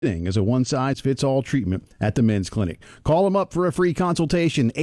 As a one-size-fits-all treatment at the Men's Clinic. Call them up for a free consultation,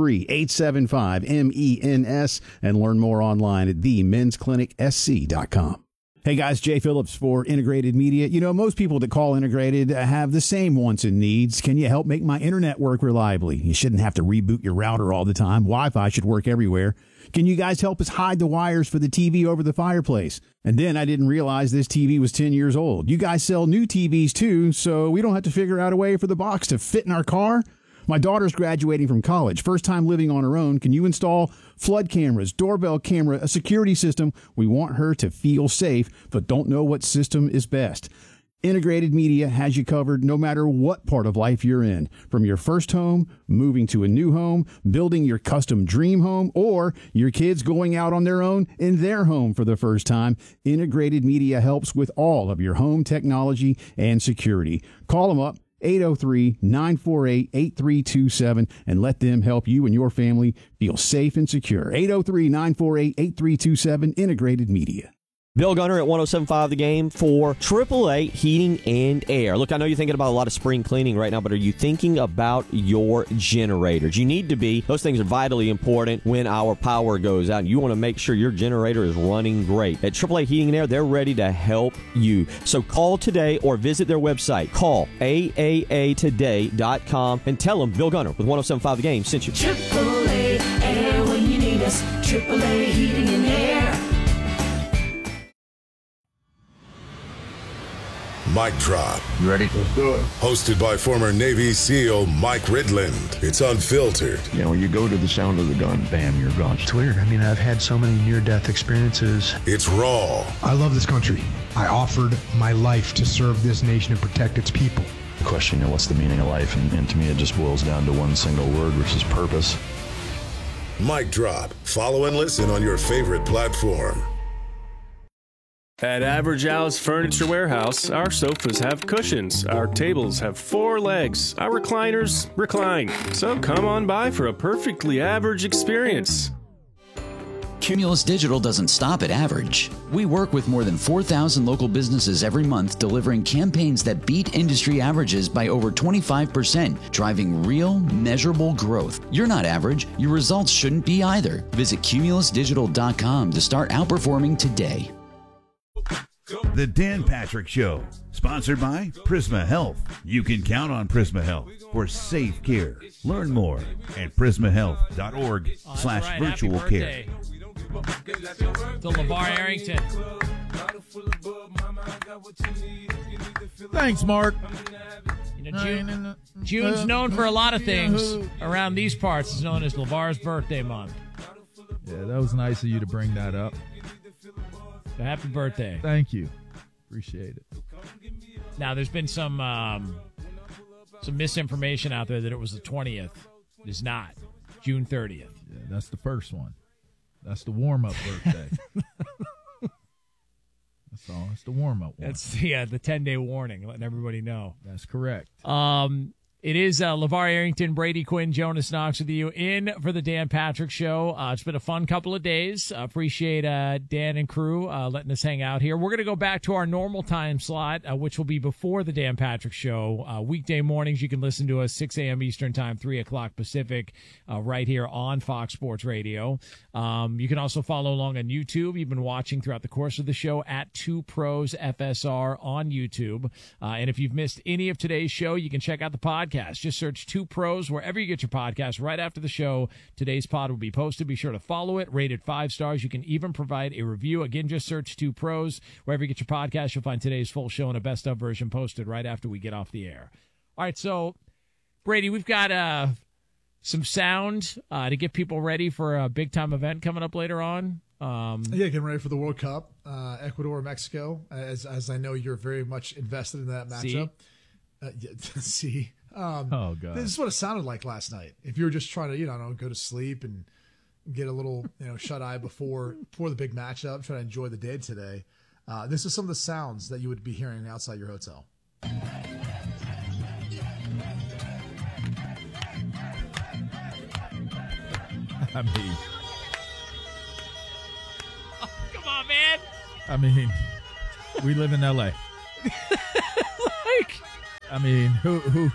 803-875-MENS, and learn more online at themensclinicsc.com. Hey guys, Jay Phillips for Integrated Media. You know, most people that call Integrated have the same wants and needs. Can you help make my internet work reliably? You shouldn't have to reboot your router all the time. Wi-Fi should work everywhere. Can you guys help us hide the wires for the TV over the fireplace? And then I didn't realize this TV was 10 years old. You guys sell new TVs too, so we don't have to figure out a way for the box to fit in our car? My daughter's graduating from college, first time living on her own. Can you install flood cameras, doorbell camera, a security system? We want her to feel safe, but don't know what system is best. Integrated Media has you covered no matter what part of life you're in. From your first home, moving to a new home, building your custom dream home, or your kids going out on their own in their home for the first time, Integrated Media helps with all of your home technology and security. Call them up. 803-948-8327 and let them help you and your family feel safe and secure. 803-948-8327, Integrated Media. Bill Gunner at 107.5 The Game for AAA Heating and Air. Look, I know you're thinking about a lot of spring cleaning right now, but are you thinking about your generators? You need to be. Those things are vitally important when our power goes out. You want to make sure your generator is running great. At AAA Heating and Air, they're ready to help you. So call today or visit their website. Call AAAtoday.com and tell them Bill Gunner with 107.5 The Game sent you. AAA Air when you need us. AAA Heating and Air. Mic Drop. You ready? Let's do it. Hosted by former Navy SEAL Mike Ridland. It's unfiltered. You know, when you go to the sound of the gun, bam, you're gone. It's weird. I mean, I've had so many near-death experiences. It's raw. I love this country. I offered my life to serve this nation and protect its people. The question, you know, what's the meaning of life? And to me, it just boils down to one single word, which is purpose. Mic Drop. Follow and listen on your favorite platform. At Average Al's Furniture Warehouse, our sofas have cushions, our tables have 4 legs, our recliners recline. So come on by for a perfectly average experience. Cumulus Digital doesn't stop at average. We work with more than 4,000 local businesses every month, delivering campaigns that beat industry averages by over 25%, driving real, measurable growth. You're not average. Your results shouldn't be either. Visit cumulusdigital.com to start outperforming today. The Dan Patrick Show, sponsored by Prisma Health. You can count on Prisma Health for safe care. Learn more at prismahealth.org/virtual care. To LeVar Arrington. Thanks, Mark. You know, June's known for a lot of things around these parts. It's known as LeVar's birthday month. Yeah, that was nice of you to bring that up. So happy birthday. Thank you. Appreciate it. Now, there's been some misinformation out there that it was the 20th. It is not. June 30th. Yeah, that's the first one. That's the warm-up birthday. That's all. It's the warm-up one. That's the 10-day warning, letting everybody know. That's correct. It is LeVar Arrington, Brady Quinn, Jonas Knox with you in for the Dan Patrick Show. It's been a fun couple of days. Appreciate Dan and crew letting us hang out here. We're going to go back to our normal time slot, which will be before the Dan Patrick Show. Weekday mornings, you can listen to us 6 a.m. Eastern Time, 3 o'clock Pacific, right here on Fox Sports Radio. You can also follow along on YouTube. You've been watching throughout the course of the show at 2 Pros FSR on YouTube. And if you've missed any of today's show, you can check out the podcast. Just search 2 Pros wherever you get your podcast. Right after the show, today's pod will be posted. Be sure to follow it, rate it 5 stars. You can even provide a review. Again, just search 2 Pros. Wherever you get your podcast, you'll find today's full show and a best of version posted right after we get off the air. All right, so, Brady, we've got some sound to get people ready for a big-time event coming up later on. Getting ready for the World Cup, Ecuador, Mexico, as I know you're very much invested in that matchup. See? Oh, God. This is what it sounded like last night. If you were just trying to, go to sleep and get a little, shut-eye before the big matchup, try to enjoy the day today, this is some of the sounds that you would be hearing outside your hotel. I mean... Oh, come on, man. I mean, we live in L.A. I mean, who?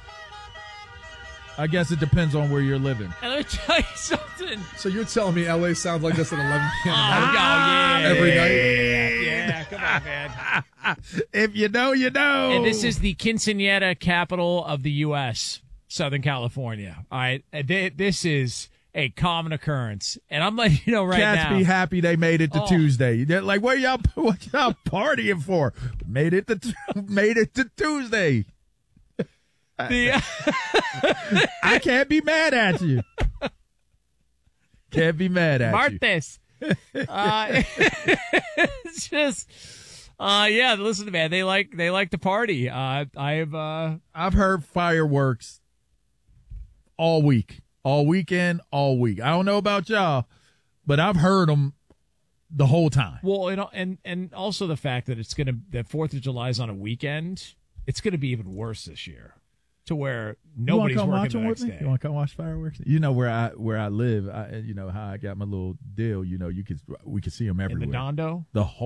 I guess it depends on where you're living. And let me tell you something. So you're telling me LA sounds like this at 11 p.m. yeah. every night? Yeah, come on, man. If you know, you know. And this is the quinceañera capital of the U.S., Southern California. All right, this is a common occurrence, and I'm letting you know right now. Cats be happy they made it to Tuesday. They're like, what y'all partying for? Made it to Tuesday. I can't be mad at you. Can't be mad at Martes. It's just, yeah. Listen to me. They like to party. I've heard fireworks all week, all weekend, all week. I don't know about y'all, but I've heard them the whole time. Well, and also the fact that that 4th of July is on a weekend. It's gonna be even worse this year. To where nobody's working the next day. You want to come watch fireworks? You know where I live. You know how I got my little deal. You know we could see them everywhere. In the Dondo?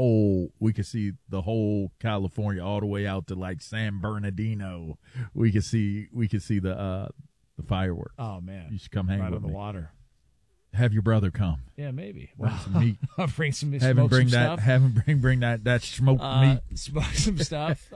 We could see the whole California all the way out to like San Bernardino. We could see the fireworks. Oh man, you should come hang right with on the me. water. Have your brother come. Yeah, maybe. Bring some meat. I'll bring some Have him bring stuff. bring that smoked meat. Smoke some stuff.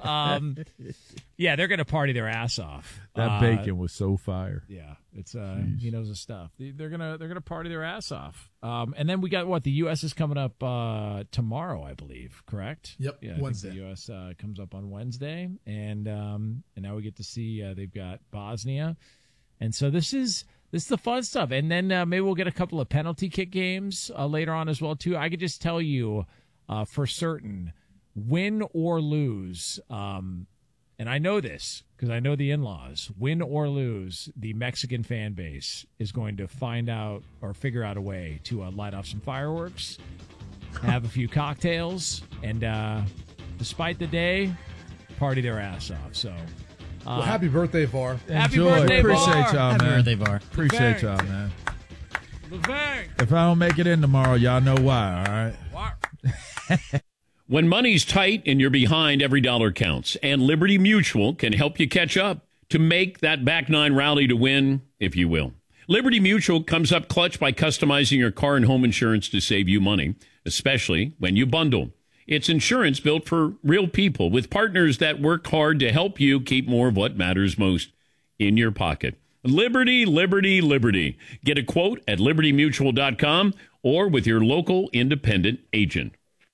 Yeah, they're gonna party their ass off. That bacon was so fire. Yeah, it's he knows his stuff. They're gonna party their ass off. And then we got the U.S. is coming up tomorrow, I believe. Correct? Yep. Yeah, Wednesday. I think the U.S. Comes up on Wednesday, and now we get to see they've got Bosnia, and so this is the fun stuff. And then maybe we'll get a couple of penalty kick games later on as well, too. I could just tell you for certain, win or lose, and I know this because I know the in-laws, win or lose, the Mexican fan base is going to find out or figure out a way to light off some fireworks, have a few cocktails, and despite the day, party their ass off. So... well, happy birthday, VAR. Happy birthday, Appreciate VAR. y'all, Happy man. birthday, VAR. Appreciate y'all, man. Laverne. If I don't make it in tomorrow, y'all know why, all right? When money's tight and you're behind, every dollar counts. And Liberty Mutual can help you catch up to make that back nine rally to win, if you will. Liberty Mutual comes up clutch by customizing your car and home insurance to save you money, especially when you bundle. It's insurance built for real people with partners that work hard to help you keep more of what matters most in your pocket. Liberty, liberty, liberty. Get a quote at libertymutual.com or with your local independent agent.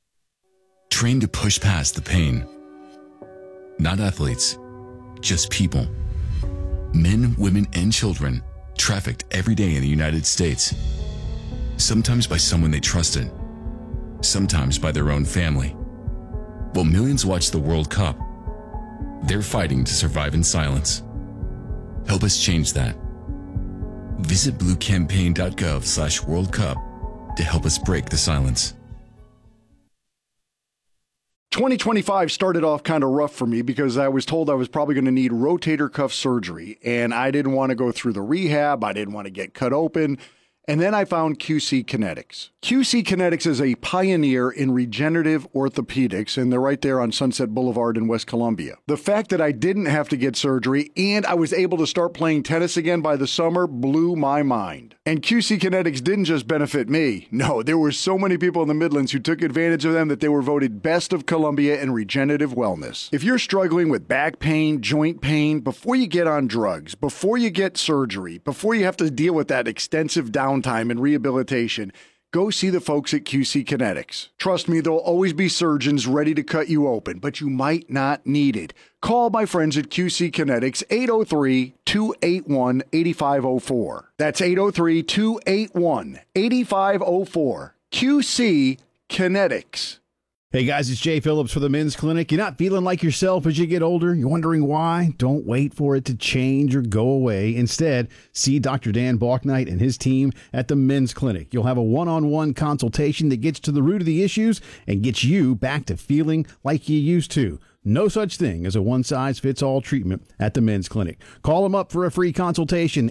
Train to push past the pain. Not athletes, just people. Men, women, and children trafficked every day in the United States. Sometimes by someone they trusted. Sometimes by their own family. While millions watch the World Cup, they're fighting to survive in silence. Help us change that. Visit bluecampaign.gov/World Cup to help us break the silence. 2025 started off kind of rough for me because I was told I was probably going to need rotator cuff surgery, and I didn't want to go through the rehab. I didn't want to get cut open. And then I found QC Kinetics. QC Kinetics is a pioneer in regenerative orthopedics, and they're right there on Sunset Boulevard in West Columbia. The fact that I didn't have to get surgery and I was able to start playing tennis again by the summer blew my mind. And QC Kinetics didn't just benefit me. No, there were so many people in the Midlands who took advantage of them that they were voted Best of Columbia in regenerative wellness. If you're struggling with back pain, joint pain, before you get on drugs, before you get surgery, before you have to deal with that extensive downtime and rehabilitation, go see the folks at QC Kinetics. Trust me, there'll always be surgeons ready to cut you open, but you might not need it. Call my friends at QC Kinetics, 803-281-8504. That's 803-281-8504. QC Kinetics. Hey guys, it's Jay Phillips for the Men's Clinic. You're not feeling like yourself as you get older? You're wondering why? Don't wait for it to change or go away. Instead, see Dr. Dan Balknight and his team at the Men's Clinic. You'll have a one-on-one consultation that gets to the root of the issues and gets you back to feeling like you used to. No such thing as a one-size-fits-all treatment at the Men's Clinic. Call them up for a free consultation,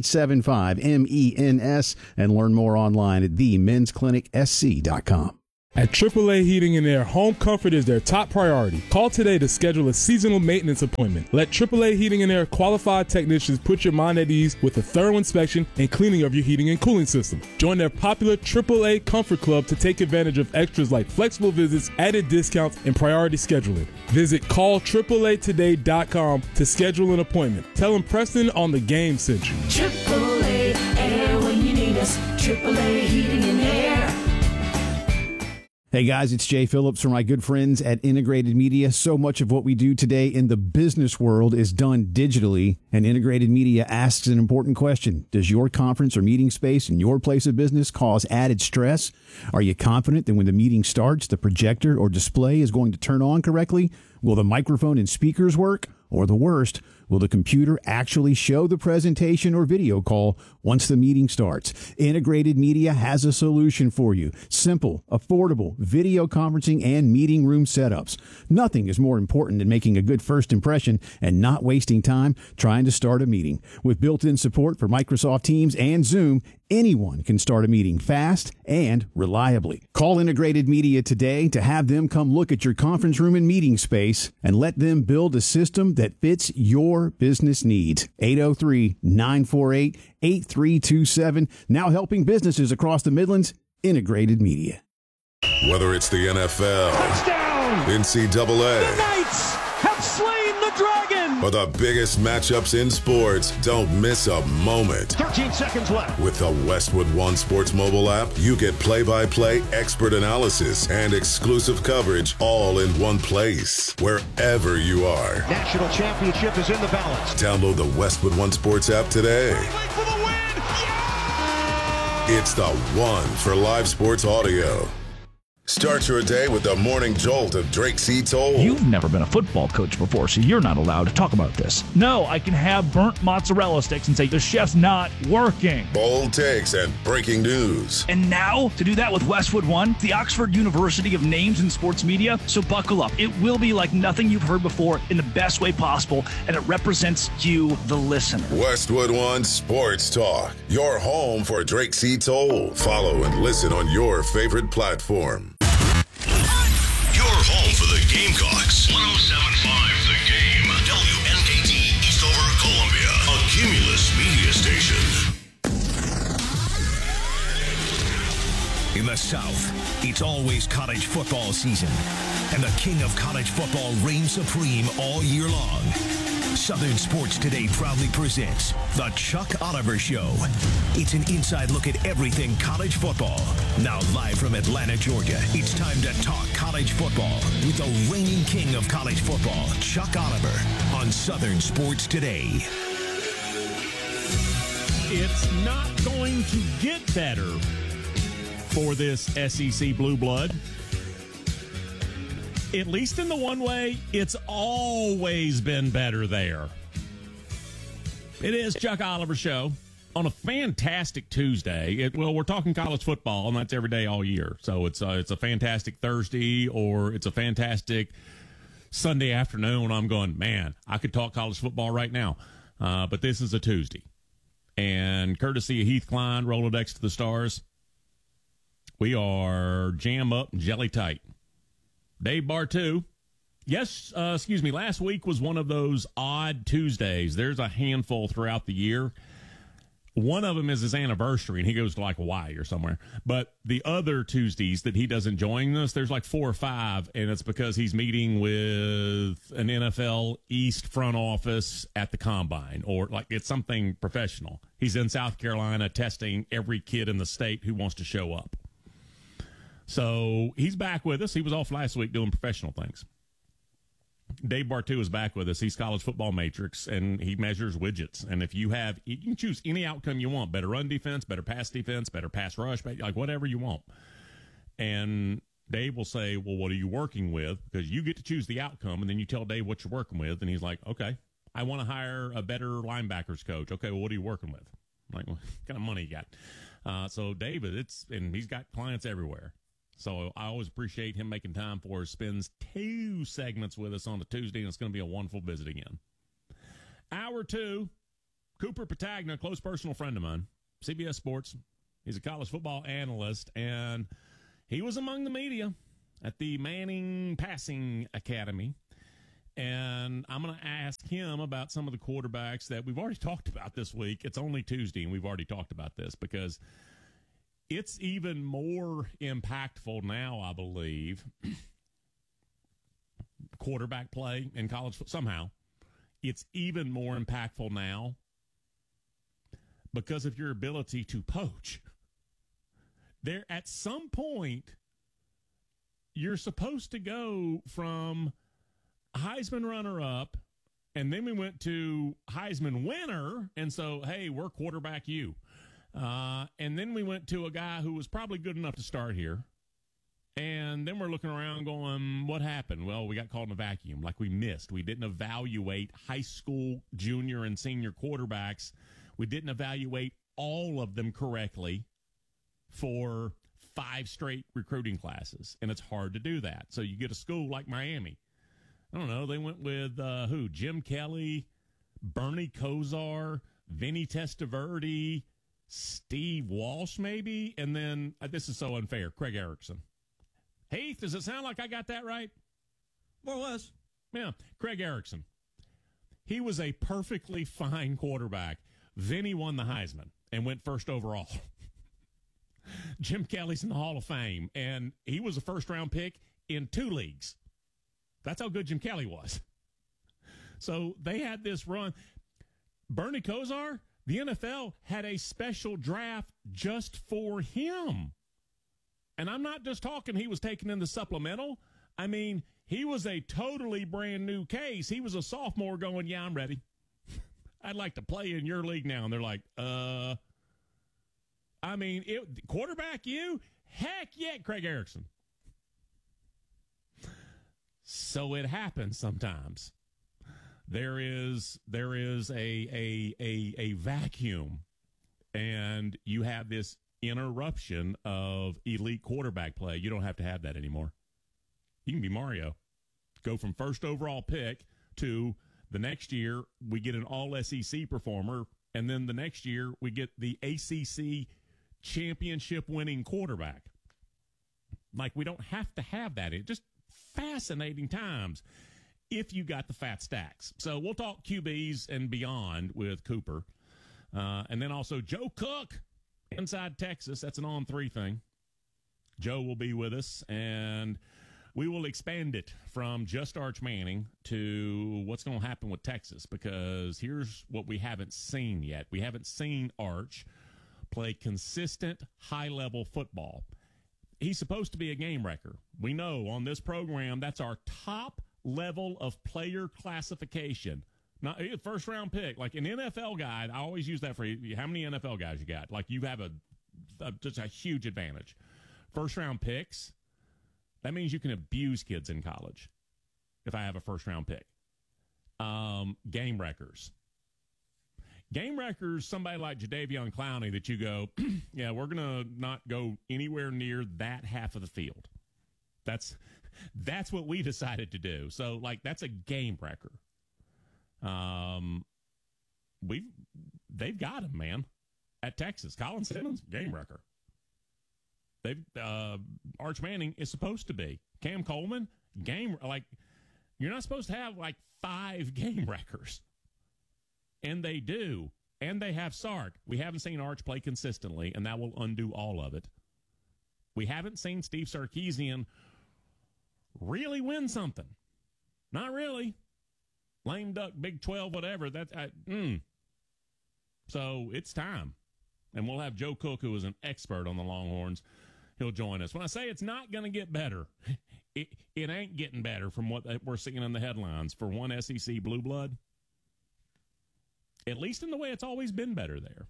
803-875-MENS, and learn more online at themensclinicsc.com. At AAA Heating and Air, home comfort is their top priority. Call today to schedule a seasonal maintenance appointment. Let AAA Heating and Air qualified technicians put your mind at ease with a thorough inspection and cleaning of your heating and cooling system. Join their popular AAA Comfort Club to take advantage of extras like flexible visits, added discounts, and priority scheduling. Visit callAAAtoday.com to schedule an appointment. Tell them Preston on the Game sent you. AAA Air when you need us. AAA Heating and Air. Hey guys, it's Jay Phillips from my good friends at Integrated Media. So much of what we do today in the business world is done digitally, and Integrated Media asks an important question. Does your conference or meeting space in your place of business cause added stress? Are you confident that when the meeting starts, the projector or display is going to turn on correctly? Will the microphone and speakers work? Or the worst, will the computer actually show the presentation or video call once the meeting starts? Integrated Media has a solution for you. Simple, affordable video conferencing and meeting room setups. Nothing is more important than making a good first impression and not wasting time trying to start a meeting. With built-in support for Microsoft Teams and Zoom, anyone can start a meeting fast and reliably. Call Integrated Media today to have them come look at your conference room and meeting space and let them build a system that fits your business needs. 803-948-8327. Now helping businesses across the Midlands. Integrated Media. Whether it's the NFL, touchdown, NCAA, the Knights have slain the dragon, or the biggest matchups in sports, don't miss a moment. 13 seconds left. With the Westwood One Sports mobile app, you get play-by-play expert analysis and exclusive coverage all in one place, wherever you are. National championship is in the balance. Download the Westwood One Sports app today. For the win! Yeah! It's the one for live sports audio. Start your day with the morning jolt of Drake C. Toll. You've never been a football coach before, so you're not allowed to talk about this. No, I can have burnt mozzarella sticks and say the chef's not working. Bold takes and breaking news. And now, to do that with Westwood One, the Oxford University of Names in Sports Media, so buckle up. It will be like nothing you've heard before in the best way possible, and it represents you, the listener. Westwood One Sports Talk, your home for Drake C. Toll. Follow and listen on your favorite platform. Your home for the Gamecocks. 107.5 The Game. WNKT Eastover, Columbia. A Cumulus media station. In the South, it's always college football season. And the king of college football reigns supreme all year long. Southern Sports Today proudly presents The Chuck Oliver Show. It's an inside look at everything college football. Now live from Atlanta, Georgia, it's time to talk college football with the reigning king of college football, Chuck Oliver, on Southern Sports Today. It's not going to get better for this SEC Blue Blood. At least in the one way, it's always been better there. It is Chuck Oliver Show on a fantastic Tuesday. We're talking college football, and that's every day all year. So it's a fantastic Thursday, or it's a fantastic Sunday afternoon when I'm going, man, I could talk college football right now. But this is a Tuesday. And courtesy of Heath Klein, Rolodex to the Stars, we are jam up and jelly tight. Dave Bartu. Last week was one of those odd Tuesdays. There's a handful throughout the year. One of them is his anniversary, and he goes to like Hawaii or somewhere. But the other Tuesdays that he doesn't join us, there's like 4 or 5, and it's because he's meeting with an NFL East front office at the Combine, or like it's something professional. He's in South Carolina testing every kid in the state who wants to show up. So he's back with us. He was off last week doing professional things. Dave Bartu is back with us. He's College Football Matrix, and he measures widgets. And if you can choose any outcome you want: better run defense, better pass rush, like whatever you want. And Dave will say, well, what are you working with? Because you get to choose the outcome, and then you tell Dave what you're working with. And he's like, okay, I want to hire a better linebackers coach. Okay, well, what are you working with? I'm like, what kind of money you got? So David, and he's got clients everywhere. So I always appreciate him making time for us. Spends 2 segments with us on a Tuesday, and it's going to be a wonderful visit again. Hour 2, Cooper Patagna, close personal friend of mine, CBS Sports. He's a college football analyst, and he was among the media at the Manning Passing Academy. And I'm going to ask him about some of the quarterbacks that we've already talked about this week. It's only Tuesday, and we've already talked about this because it's even more impactful now, I believe, quarterback play in college football. Somehow, it's even more impactful now because of your ability to poach. There, at some point, you're supposed to go from Heisman runner-up, and then we went to Heisman winner, and so, hey, we're quarterback you. And then we went to a guy who was probably good enough to start here, and then we're looking around going, what happened? Well, we got caught in a vacuum, like we missed. We didn't evaluate high school, junior, and senior quarterbacks. We didn't evaluate all of them correctly for 5 straight recruiting classes, and it's hard to do that. So you get a school like Miami. I don't know. They went with who? Jim Kelly, Bernie Kosar, Vinny Testaverde, Steve Walsh, maybe, and then this is so unfair. Craig Erickson. Heath, does it sound like I got that right? More or less. Yeah, Craig Erickson. He was a perfectly fine quarterback. Vinny won the Heisman and went first overall. Jim Kelly's in the Hall of Fame, and he was a first-round pick in 2 leagues. That's how good Jim Kelly was. So they had this run. Bernie Kosar, the NFL had a special draft just for him. And I'm not just talking he was taken in the supplemental. I mean, he was a totally brand new case. He was a sophomore going, yeah, I'm ready. I'd like to play in your league now. And they're like, I mean, quarterback you? Heck yeah, Craig Erickson. So it happens sometimes. There is a vacuum, and you have this interruption of elite quarterback play. You don't have to have that anymore. You can be Mario. Go from first overall pick to the next year we get an all-SEC performer, and then the next year we get the ACC championship-winning quarterback. Like, we don't have to have that. It just fascinating times if you got the fat stacks. So we'll talk QBs and beyond with Cooper. And then also Joe Cook inside Texas. That's an on-3 thing. Joe will be with us, and we will expand it from just Arch Manning to what's going to happen with Texas, because here's what we haven't seen yet. We haven't seen Arch play consistent high-level football. He's supposed to be a game wrecker. We know on this program that's our top level of player classification. Not a first-round pick. Like an NFL guy, I always use that for you. How many NFL guys you got? Like you have just a huge advantage. First-round picks, that means you can abuse kids in college if I have a first-round pick. Game wreckers. Game wreckers, somebody like Jadeveon Clowney that you go, yeah, we're going to not go anywhere near that half of the field. That's what we decided to do. So, like, that's a game wrecker. They've got him, man. At Texas, Colin Simmons, game wrecker. Arch Manning is supposed to be. Cam Coleman, you're not supposed to have like 5 game wreckers. And they do. And they have Sark. We haven't seen Arch play consistently, and that will undo all of it. We haven't seen Steve Sarkisian really win something. Not really. Lame duck, Big 12, whatever. So it's time. And we'll have Joe Cook, who is an expert on the Longhorns. He'll join us. When I say it's not going to get better, it ain't getting better from what we're seeing in the headlines for one SEC blue blood. At least in the way it's always been better there.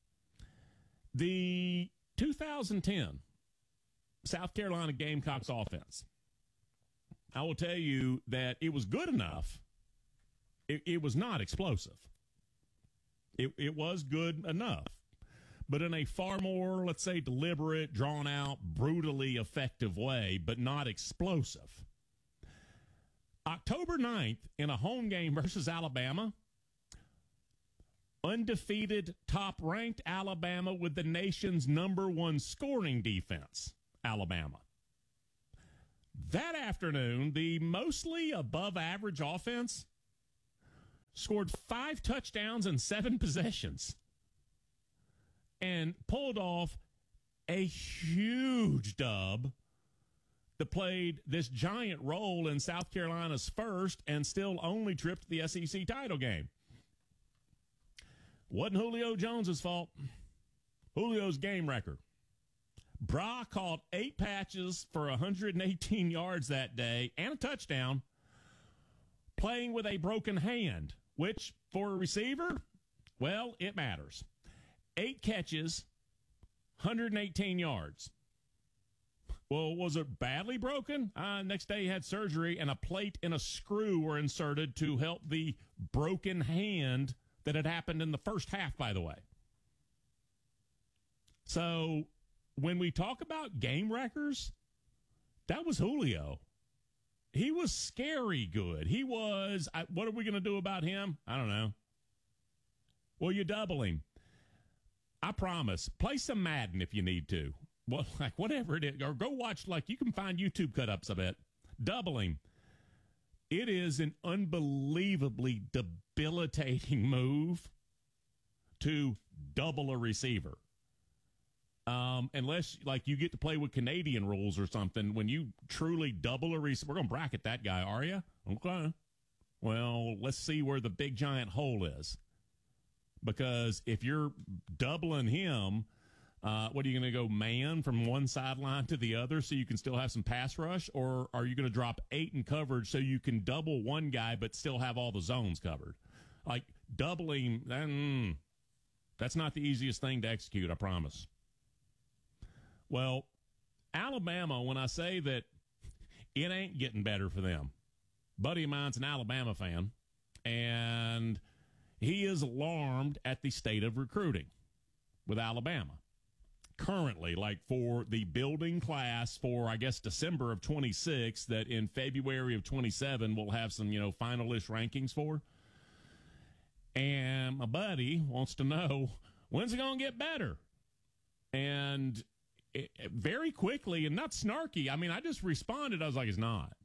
The 2010 South Carolina Gamecocks offense, I will tell you that it was good enough. It was not explosive. It was good enough, but in a far more, let's say, deliberate, drawn out, brutally effective way, but not explosive. October 9th, in a home game versus Alabama, undefeated, top-ranked Alabama with the nation's #1 scoring defense, Alabama. That afternoon, the mostly above average offense scored 5 touchdowns and 7 possessions and pulled off a huge dub that played this giant role in South Carolina's first and still only trip to the SEC title game. Wasn't Julio Jones's fault. Julio's game record. Bra caught 8 patches for 118 yards that day and a touchdown, playing with a broken hand, which for a receiver, well, it matters. 8 catches, 118 yards. Well, was it badly broken? Next day he had surgery and a plate and a screw were inserted to help the broken hand that had happened in the first half, by the way. So when we talk about game wreckers, that was Julio. He was scary good. He was, what are we going to do about him? I don't know. Well, you double him. I promise. Play some Madden if you need to. Well, like whatever it is. Or go watch, like you can find YouTube cut-ups of it. Double him. It is an unbelievably debilitating move to double a receiver. Unless like you get to play with Canadian rules or something, when you truly double a receiver, we're going to bracket that guy, are you? Okay. Well, let's see where the big giant hole is. Because if you're doubling him, what are you going to go man from one sideline to the other so you can still have some pass rush? Or are you going to drop 8 in coverage so you can double one guy but still have all the zones covered? Like doubling, that's not the easiest thing to execute, I promise. Well, Alabama, when I say that it ain't getting better for them, buddy of mine's an Alabama fan, and he is alarmed at the state of recruiting with Alabama. Currently, like for the building class for, I guess, December of 26, that in February of 27 we'll have some, finalish rankings for. And my buddy wants to know, when's it going to get better? And very quickly, and not snarky, I just responded. I was like, it's not.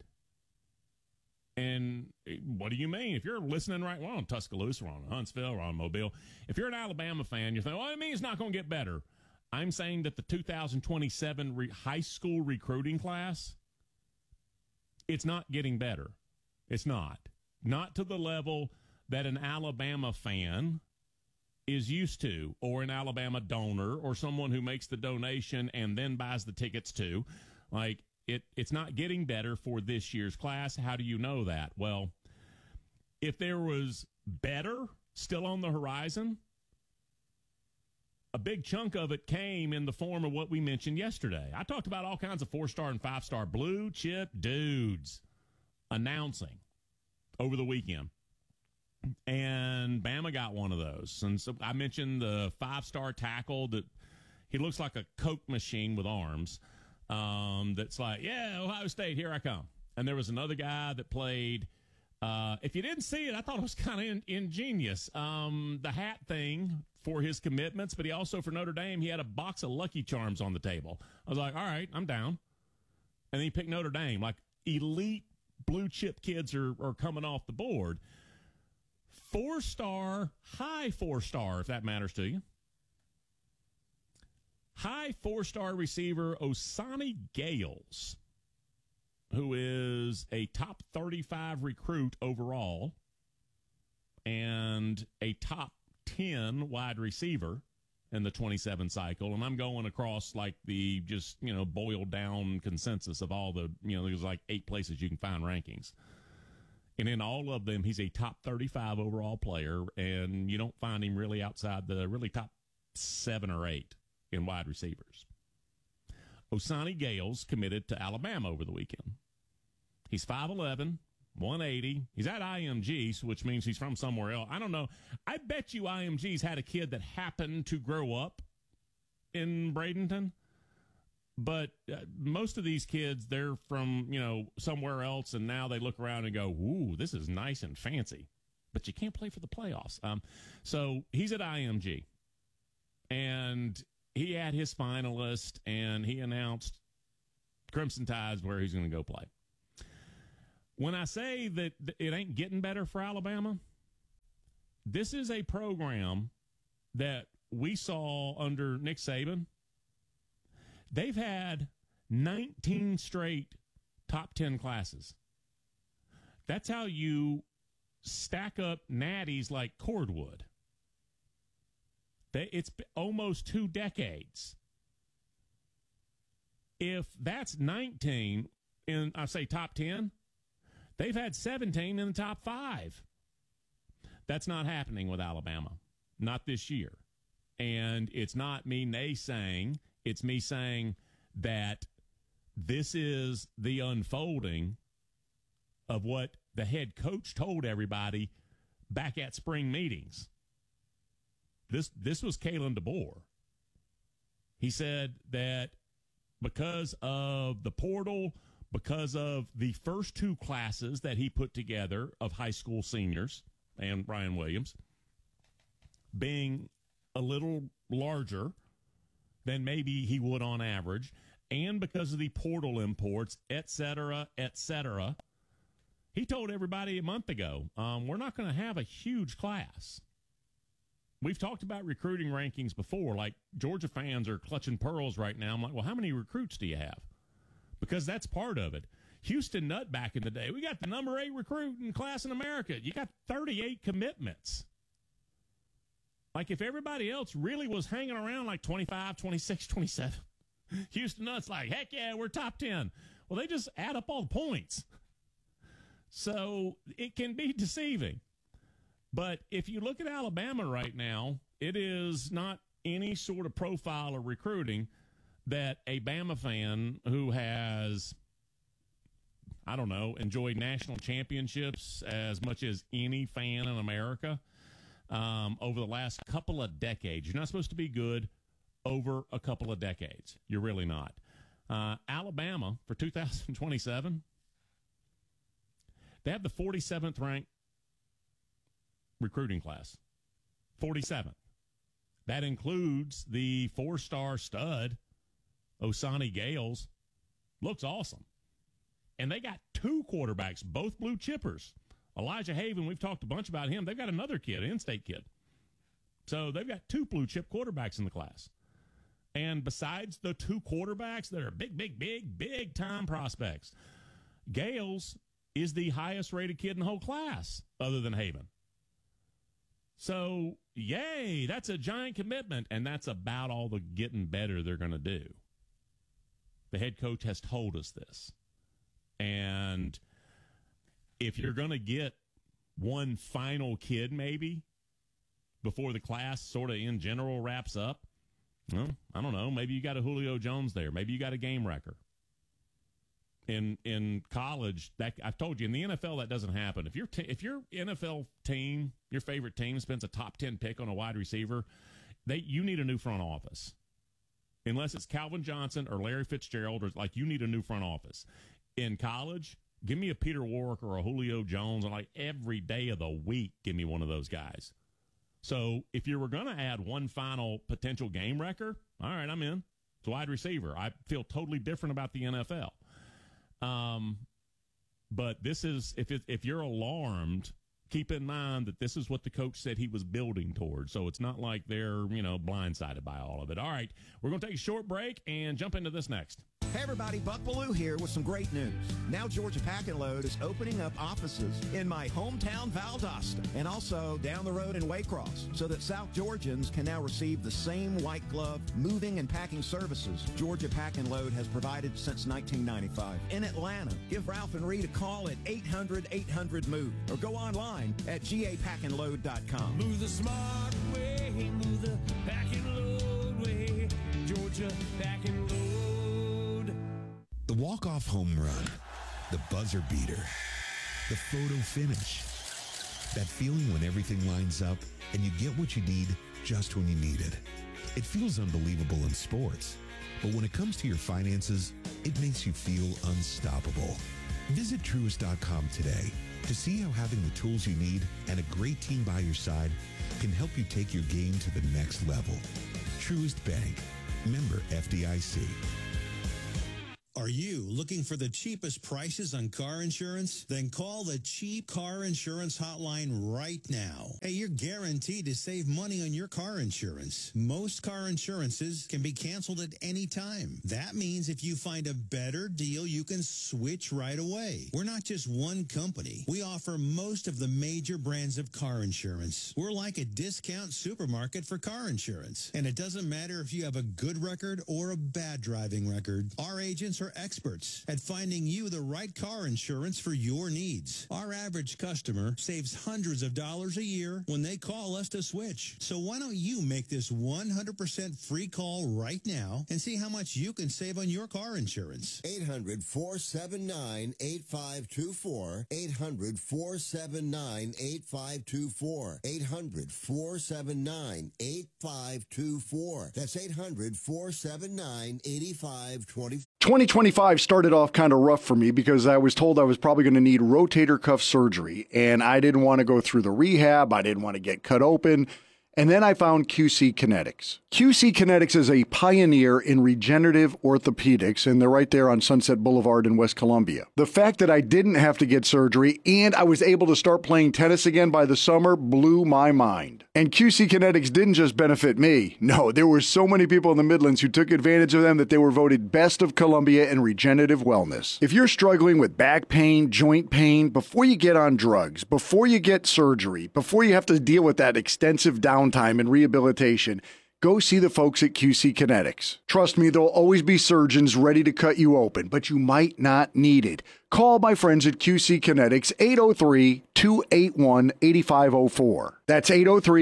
And what do you mean? If you're listening right, we're on Tuscaloosa, we're on Huntsville, we're on Mobile. If you're an Alabama fan, you're thinking, well, it means it's not going to get better. I'm saying that the 2027 high school recruiting class, it's not getting better. It's not. Not to the level that an Alabama fan is used to, or an Alabama donor, or someone who makes the donation and then buys the tickets to. Like, it's not getting better for this year's class. How do you know that? Well, if there was better still on the horizon, a big chunk of it came in the form of what we mentioned yesterday. I talked about all kinds of 4-star and 5-star blue chip dudes announcing over the weekend. And Bama got one of those. And so I mentioned the 5-star tackle that he looks like a Coke machine with arms. That's like, yeah, Ohio State, here I come. And there was another guy that played. If you didn't see it, I thought it was kind of ingenious. The hat thing for his commitments, but he also, for Notre Dame, he had a box of Lucky Charms on the table. I was like, all right, I'm down. And then he picked Notre Dame. Like, elite blue chip kids are coming off the board. 4-star, high 4-star, if that matters to you. High 4-star receiver Osani Gales, who is a top 35 recruit overall and a top 10 wide receiver in the 27 cycle. And I'm going across like the just, boiled down consensus of all the, there's like 8 places you can find rankings. And in all of them, he's a top 35 overall player, and you don't find him really outside the really top 7 or 8 in wide receivers. Osani Gales committed to Alabama over the weekend. He's 5'11", 180. He's at IMG, which means he's from somewhere else. I don't know. I bet you IMG's had a kid that happened to grow up in Bradenton. But most of these kids, they're from, somewhere else, and now they look around and go, ooh, this is nice and fancy. But you can't play for the playoffs. So he's at IMG. And he had his finalist, and he announced Crimson Tide's where he's going to go play. When I say that it ain't getting better for Alabama, this is a program that we saw under Nick Saban. They've had 19 straight top 10 classes. That's how you stack up natties like cordwood. It's almost 2 decades. If that's 19 in, I say, top 10, they've had 17 in the top 5. That's not happening with Alabama. Not this year. And it's not me naysaying. It's me saying that this is the unfolding of what the head coach told everybody back at spring meetings. This was Kalen DeBoer. He said that because of the portal, because of the first 2 classes that he put together of high school seniors and Ryan Williams being a little larger than maybe he would on average, and because of the portal imports, et cetera, he told everybody a month ago, we're not going to have a huge class. We've talked about recruiting rankings before. Like, Georgia fans are clutching pearls right now. I'm like, well, how many recruits do you have? Because that's part of it. Houston Nutt back in the day, we got the number 8 recruiting class in America. You got 38 commitments. Like, if everybody else really was hanging around like 25, 26, 27, Houston Nutt's like, heck yeah, we're top 10. Well, they just add up all the points. So it can be deceiving. But if you look at Alabama right now, it is not any sort of profile of recruiting that a Bama fan who has, I don't know, enjoyed national championships as much as any fan in America over the last couple of decades. You're not supposed to be good over a couple of decades. You're really not. Alabama, for 2027, they have the 47th ranked recruiting class. 47th. That includes the 4-star stud, Osani Gales. Looks awesome. And they got 2 quarterbacks, both blue chippers. Elijah Haven, we've talked a bunch about him. They've got another kid, an in-state kid. So they've got 2 blue chip quarterbacks in the class. And besides the 2 quarterbacks that are big time prospects, Gales is the highest rated kid in the whole class other than Haven. So, yay, that's a giant commitment, and that's about all the getting better they're going to do. The head coach has told us this. And if you're going to get one final kid maybe before the class sort of in general wraps up, well, I don't know, maybe you got a Julio Jones there. Maybe you got a game wrecker. In college, that I've told you, in the NFL that doesn't happen. If your NFL team, your favorite team, spends a top 10 pick on a wide receiver, you need a new front office. Unless it's Calvin Johnson or Larry Fitzgerald, or like, you need a new front office. In college, give me a Peter Warrick or a Julio Jones, and like every day of the week, give me one of those guys. So if you were going to add one final potential game wrecker, all right, I'm in. It's a wide receiver. I feel totally different about the NFL. But this is, if you're alarmed, keep in mind that this is what the coach said he was building towards. So it's not like they're, blindsided by all of it. All right, we're going to take a short break and jump into this next. Hey everybody, Buck Bellew here with some great news. Now Georgia Pack and Load is opening up offices in my hometown Valdosta and also down the road in Waycross, so that South Georgians can now receive the same white glove moving and packing services Georgia Pack and Load has provided since 1995. In Atlanta, give Ralph and Reed a call at 800-800-MOVE or go online at gapackandload.com. Move the smart way, move the pack and load way, Georgia Pack and Load. The walk-off home run, the buzzer beater, the photo finish. That feeling when everything lines up and you get what you need just when you need it. It feels unbelievable in sports, but when it comes to your finances, it makes you feel unstoppable. Visit Truist.com today to see how having the tools you need and a great team by your side can help you take your game to the next level. Truist Bank. Member FDIC. Are you looking for the cheapest prices on car insurance? Then call the Cheap Car Insurance Hotline right now. Hey, you're guaranteed to save money on your car insurance. Most car insurances can be canceled at any time. That means if you find a better deal, you can switch right away. We're not just one company. We offer most of the major brands of car insurance. We're like a discount supermarket for car insurance. And it doesn't matter if you have a good record or a bad driving record. Our agents are experts at finding you the right car insurance for your needs. Our average customer saves hundreds of dollars a year when they call us to switch. So why don't you make this 100% free call right now and see how much you can save on your car insurance? 800-479-8524. 800-479-8524. 800-479-8524. That's 800-479-8524. 2025 started off kind of rough for me because I was told I was probably going to need rotator cuff surgery, and I didn't want to go through the rehab. I didn't want to get cut open. And then I found QC Kinetics. QC Kinetics is a pioneer in regenerative orthopedics, and they're right there on Sunset Boulevard in West Columbia. The fact that I didn't have to get surgery and I was able to start playing tennis again by the summer blew my mind. And QC Kinetics didn't just benefit me. No, there were so many people in the Midlands who took advantage of them that they were voted Best of Columbia in regenerative wellness. If you're struggling with back pain, joint pain, before you get on drugs, before you get surgery, before you have to deal with that extensive downtime and rehabilitation, go see the folks at QC Kinetics. Trust me, there'll always be surgeons ready to cut you open, but you might not need it. Call my friends at QC Kinetics, 803-281-8504. That's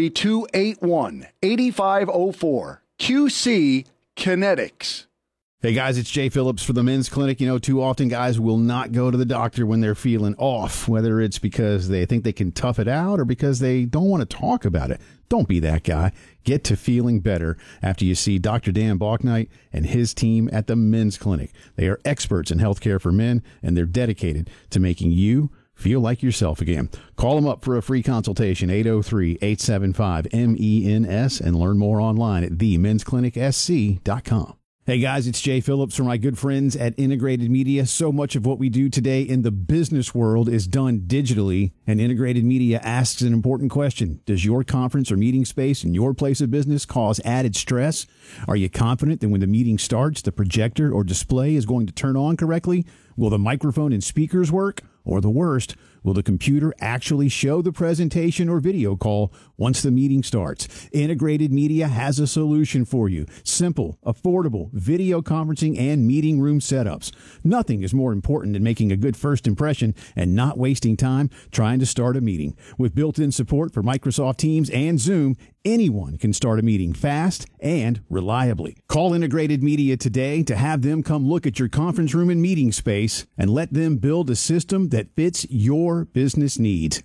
803-281-8504. QC Kinetics. Hey guys, it's Jay Phillips for the Men's Clinic. You know, too often guys will not go to the doctor when they're feeling off, whether it's because they think they can tough it out or because they don't want to talk about it. Don't be that guy. Get to feeling better after you see Dr. Dan Balknight and his team at the Men's Clinic. They are experts in healthcare for men, and they're dedicated to making you feel like yourself again. Call them up for a free consultation, 803-875-MENS, and learn more online at themensclinicsc.com. Hey guys, it's Jay Phillips from my good friends at Integrated Media. So much of what we do today in the business world is done digitally, and Integrated Media asks an important question. Does your conference or meeting space in your place of business cause added stress? Are you confident that when the meeting starts, the projector or display is going to turn on correctly? Will the microphone and speakers work? Or the worst, will the computer actually show the presentation or video call once the meeting starts? Integrated Media has a solution for you. Simple, affordable video conferencing and meeting room setups. Nothing is more important than making a good first impression and not wasting time trying to start a meeting. With built-in support for Microsoft Teams and Zoom, anyone can start a meeting fast and reliably. Call Integrated Media today to have them come look at your conference room and meeting space and let them build a system that fits your business needs.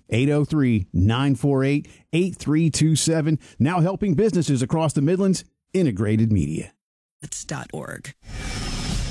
803-948-8327. Now helping businesses across the Midlands. Integrated Media. .org.